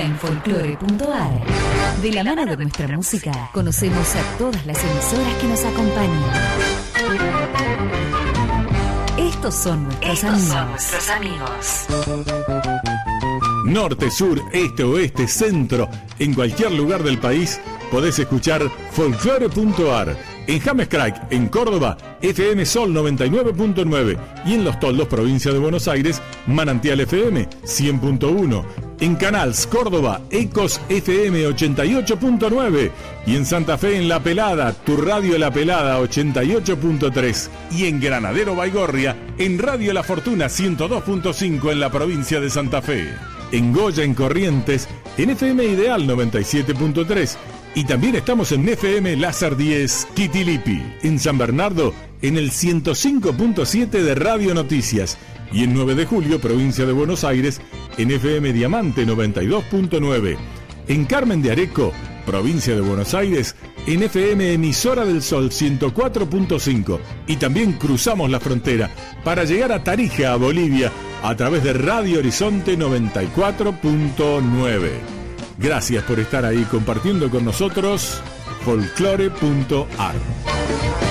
en folclore.ar. De la mano de nuestra música, conocemos a todas las emisoras que nos acompañan. Estos son nuestros amigos. Norte, sur, este, oeste, centro, en cualquier lugar del país podés escuchar folclore.ar. En James-Craig, en Córdoba, FM Sol 99.9 y en Los Toldos, provincia de Buenos Aires, Manantial FM 100.1. En Canals, Córdoba, Ecos FM 88.9 y en Santa Fe, en La Pelada, tu radio La Pelada 88.3 y en Granadero Baigorria, en Radio La Fortuna 102.5 en la provincia de Santa Fe. En Goya, en Corrientes, en FM Ideal 97.3 y también estamos en FM Láser 10 Quitilipi. En San Bernardo, en el 105.7 de Radio Noticias y en 9 de Julio, provincia de Buenos Aires, en FM Diamante 92.9. En Carmen de Areco, provincia de Buenos Aires, en FM Emisora del Sol 104.5 y también cruzamos la frontera para llegar a Tarija, a Bolivia, a través de Radio Horizonte 94.9. Gracias por estar ahí compartiendo con nosotros folclore.ar.